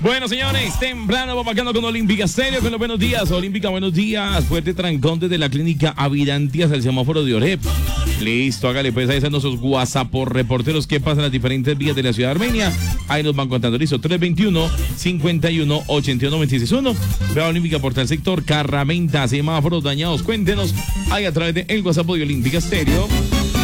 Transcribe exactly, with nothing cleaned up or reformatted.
Bueno, señores, temprano vamos marcando con Olímpica Estéreo, con los buenos días. Olímpica, buenos días. Fuerte trancón desde la clínica Aviranti hasta el semáforo de Oreb. Listo, hágale pues, ahí están nuestros WhatsApp por reporteros que pasan las diferentes vías de la ciudad de Armenia. Ahí nos van contando, listo, tres veintiuno, cincuenta y uno, ochenta y uno, veintiséis uno. Vea Olímpica por tal sector, Carramenta, semáforos dañados, cuéntenos ahí a través de el WhatsApp de Olímpica Estéreo.